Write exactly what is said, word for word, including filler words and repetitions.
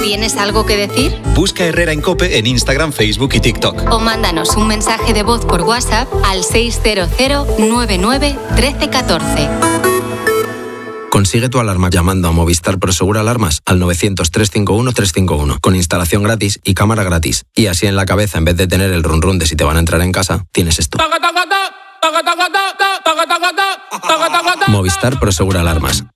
¿Tienes algo que decir? Busca Herrera en COPE en Instagram, Facebook y TikTok. O mándanos un mensaje de voz por WhatsApp al seis cero cero nueve nueve uno tres uno cuatro. Consigue tu alarma llamando a Movistar Prosegur Alarmas al novecientos, trescientos cincuenta y uno, trescientos cincuenta y uno, con instalación gratis y cámara gratis. Y así en la cabeza, en vez de tener el run run de si te van a entrar en casa, tienes esto. Movistar Prosegur Alarmas.